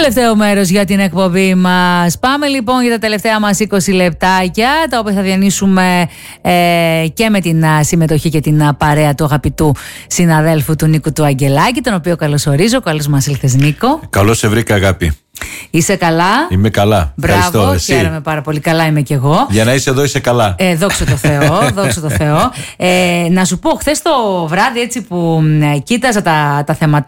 Τελευταίο μέρος για την εκπομπή μας. Πάμε λοιπόν για τα τελευταία μας 20 λεπτάκια, τα οποία θα διανύσουμε και με την συμμετοχή και την παρέα του αγαπητού συναδέλφου του Νίκου του Αγγελάκη, τον οποίο καλωσορίζω. Καλώς μας ήλθες, Νίκο. Καλώς σε βρήκα, αγάπη. Είσαι καλά? Είμαι καλά. Μπράβο, χαίρομαι πάρα πολύ. Καλά είμαι κι εγώ. Για να είσαι εδώ είσαι καλά. Δόξα τω Θεώ, δόξα τω Θεώ. Να σου πω, χθες το βράδυ έτσι που κοίταζα τα θεματάκια